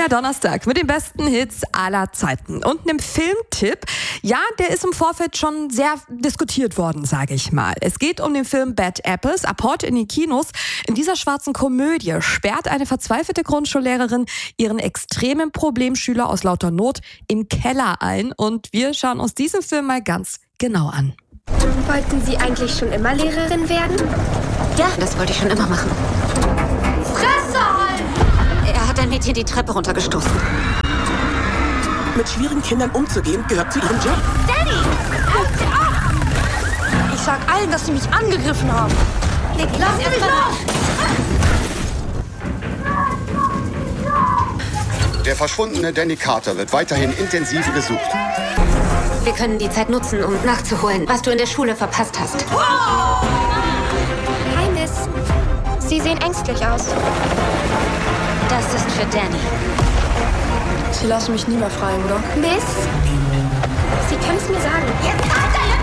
Der Donnerstag mit den besten Hits aller Zeiten und einem Filmtipp. Ja, der ist im Vorfeld schon sehr diskutiert worden, sage ich mal. Es geht um den Film Bad Apples, ab heute in die Kinos. In dieser schwarzen Komödie sperrt eine verzweifelte Grundschullehrerin ihren extremen Problemschüler aus lauter Not im Keller ein. Und wir schauen uns diesen Film mal ganz genau an. Wollten Sie eigentlich schon immer Lehrerin werden? Ja, das wollte ich schon immer machen. Fresse halten! Er hat ein Mädchen die Treppe runtergestoßen. Mit schwierigen Kindern umzugehen, gehört zu ihrem Job. Danny! Halt sie ab! Ich sag allen, dass sie mich angegriffen haben. Lass mich los! Der verschwundene Danny Carter wird weiterhin intensiv gesucht. Wir können die Zeit nutzen, um nachzuholen, was du in der Schule verpasst hast. Hi, Miss. Sie sehen ängstlich aus. Das ist für Danny. Sie lassen mich nie mehr frei, oder? Miss?